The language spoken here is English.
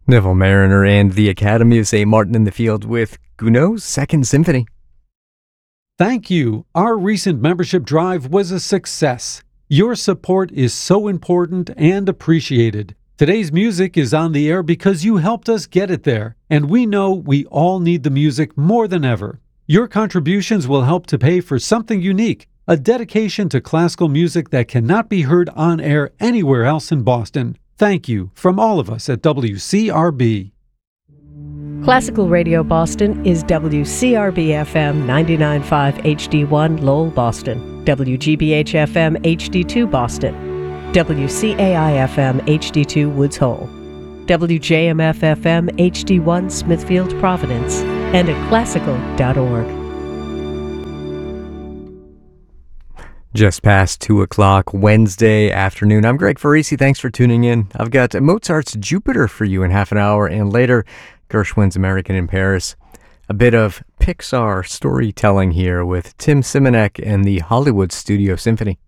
Neville Mariner and the Academy of St. Martin in the Field with Gounod's Second Symphony. Thank you. Our recent membership drive was a success. Your support is so important and appreciated. Today's music is on the air because you helped us get it there, and we know we all need the music more than ever. Your contributions will help to pay for something unique, a dedication to classical music that cannot be heard on air anywhere else in Boston. Thank you from all of us at WCRB. Classical Radio Boston is WCRB-FM 99.5 HD1 Lowell, Boston, WGBH-FM HD2 Boston, WCAI-FM HD2 Woods Hole, WJMF-FM HD1 Smithfield, Providence, and at classical.org. Just past 2 o'clock Wednesday afternoon. I'm Greg Farisi. Thanks for tuning in. I've got Mozart's Jupiter for you in half an hour, and later Gershwin's American in Paris. A bit of Pixar storytelling here with Tim Simonek and the Hollywood Studio Symphony.